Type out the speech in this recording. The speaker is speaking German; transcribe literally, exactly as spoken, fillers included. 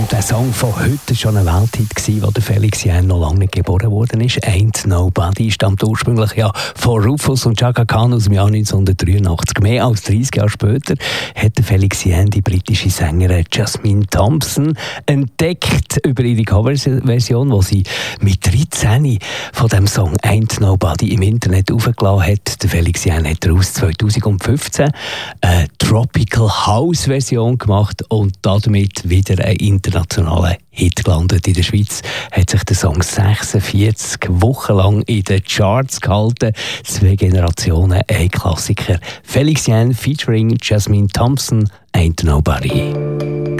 Und der Song von heute war schon ein Welthit, wo der Felix Jähn noch lange nicht geboren worden ist. «Ain't Nobody» stammt ursprünglich ja von Rufus und Chaka Khan aus dem Jahr neunzehnhundertdreiundachtzig. Mehr als dreißig Jahre später hat der Felix Jähn die britische Sängerin Jasmine Thompson entdeckt über ihre Coverversion, wo sie mit dreizehn von dem Song «Ain't Nobody» im Internet aufgeladen hat. Der Felix Jähn hat daraus zweitausendfünfzehn eine Tropical House Version gemacht und damit wieder ein internationaler Hit gelandet. In der Schweiz hat sich der Song sechsundvierzig Wochen lang in den Charts gehalten. Zwei Generationen, ein Klassiker. Felix Jähn featuring Jasmine Thompson, «Ain't Nobody».